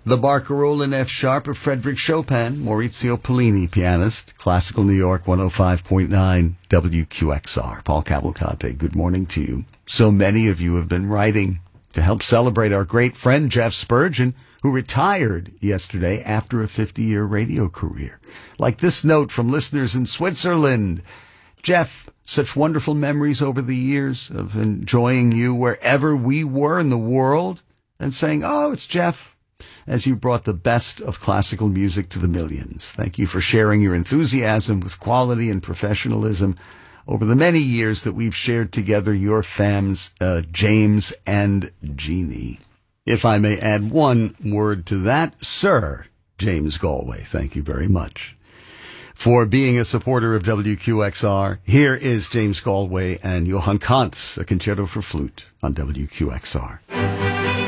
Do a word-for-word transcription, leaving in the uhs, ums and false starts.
The Barcarolle in F sharp of Frederick Chopin, Maurizio Pollini, pianist, Classical New York, one oh five point nine W Q X R. Paul Cavalcante, good morning to you. So many of you have been writing to help celebrate our great friend Jeff Spurgeon, who retired yesterday after a fifty-year radio career. Like this note from listeners in Switzerland. Jeff, such wonderful memories over the years of enjoying you wherever we were in the world and saying, oh, it's Jeff, as you brought the best of classical music to the millions. Thank you for sharing your enthusiasm with quality and professionalism over the many years that we've shared together, your fams, uh, James and Jeannie. If I may add one word to that, Sir James Galway, thank you very much for being a supporter of W Q X R. Here is James Galway and Johann Kantz, a concerto for flute on W Q X R.